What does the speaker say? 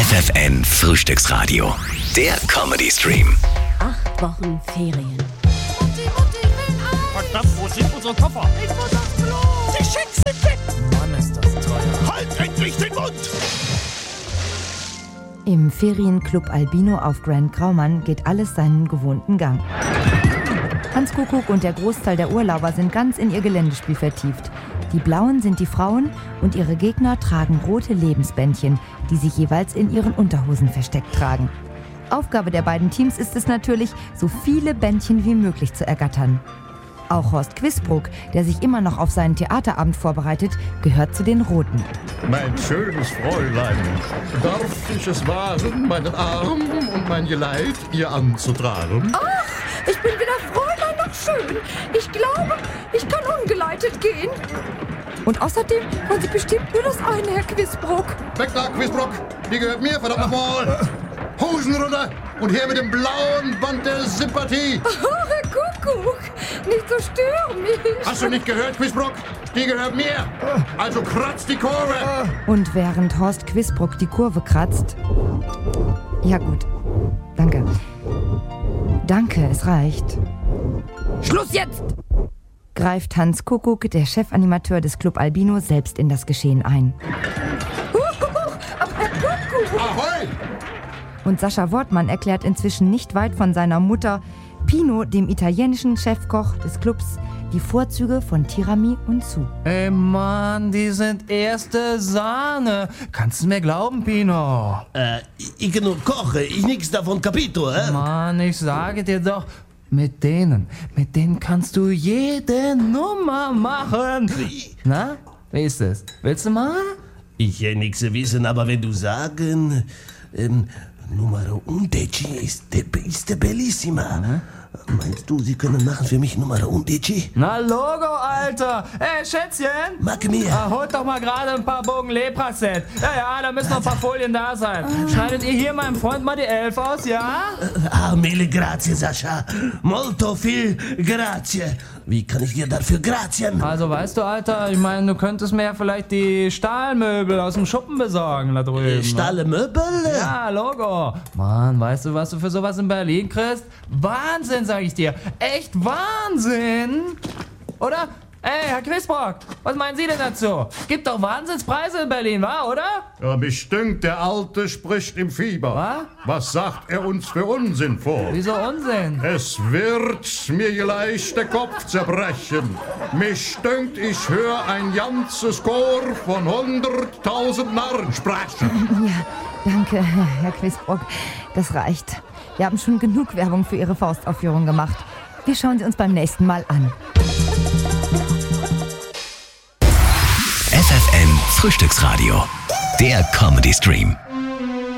FFN Frühstücksradio. Der Comedy-Stream. 8 Wochen Ferien. Mutti, will Eis! Verdammt, wo sind unsere Koffer? Ich muss aufs Klo! Die Schicks sind weg! Mann, ist das teuer. Halt endlich den Mund! Im Ferienclub Albino auf Grand Graumann geht alles seinen gewohnten Gang. Hans Kuckuck und der Großteil der Urlauber sind ganz in ihr Geländespiel vertieft. Die Blauen sind die Frauen und ihre Gegner tragen rote Lebensbändchen, die sie jeweils in ihren Unterhosen versteckt tragen. Aufgabe der beiden Teams ist es natürlich, so viele Bändchen wie möglich zu ergattern. Auch Horst Quisbrook, der sich immer noch auf seinen Theaterabend vorbereitet, gehört zu den Roten. Mein schönes Fräulein, darf ich es wagen, meinen Arm und mein Geleit ihr anzutragen? Ach, ich bin weder Fräulein noch schön. Ich glaube, ich kann ungeleitet gehen. Und außerdem wollen Sie bestimmt nur das eine, Herr Quisbrook. Weg da, Quisbrook, die gehört mir, verdammt nochmal! Hosen runter und her mit dem blauen Band der Sympathie! Oh, Herr Kuckuck, nicht so stürmisch. Hast du nicht gehört, Quisbrook? Die gehört mir! Also kratzt die Kurve! Und während Horst Quisbrook die Kurve kratzt... Ja gut, danke. Danke, es reicht. Schluss jetzt! Greift Hans Kuckuck, der Chefanimateur des Club Albino, selbst in das Geschehen ein. Aber Herr Kuckuck! Ahoi! Und Sascha Wortmann erklärt inzwischen nicht weit von seiner Mutter Pino, dem italienischen Chefkoch des Clubs, die Vorzüge von Tiramisu und Su. Ey Mann, die sind erste Sahne. Kannst du mir glauben, Pino? Ich nur koche, ich nix davon capito, Mann, ich sage dir doch, mit denen kannst du jede Nummer machen. Na, wie ist es? Willst du mal? Ich nix wissen, aber wenn du sagen, Numero 11 ist bellissima. Meinst du, sie können machen für mich Numero 11? Na Logo, Alter. Ey, Schätzchen. Mag mir. Holt doch mal gerade ein paar Bogen Lepraset. Ja, da müssen noch ein paar Folien da sein. Schneidet ihr hier meinem Freund mal die 11 aus, ja? Mille grazie, Sascha. Molto viel grazie. Wie kann ich dir dafür grazien? Also, weißt du, Alter, ich meine, du könntest mir ja vielleicht die Stahlmöbel aus dem Schuppen besorgen da drüben. Stahlmöbel? Ja, Logo. Mann, weißt du, was du für sowas in Berlin kriegst? Wahnsinn, sag ich dir. Echt Wahnsinn. Oder? Ey, Herr Quisbrook, was meinen Sie denn dazu? Gibt doch Wahnsinnspreise in Berlin, wa, oder? Ja, mich dünkt, der Alte spricht im Fieber. Was? Was sagt er uns für Unsinn vor? Wieso Unsinn? Es wird mir gleich der Kopf zerbrechen. Mich dünkt, ich höre ein ganzes Chor von 100.000 Narren sprechen. Ja, danke, Herr Quisbrook. Das reicht. Wir haben schon genug Werbung für Ihre Faustaufführung gemacht. Wir schauen sie uns beim nächsten Mal an. FFN Frühstücksradio. Der Comedy-Stream.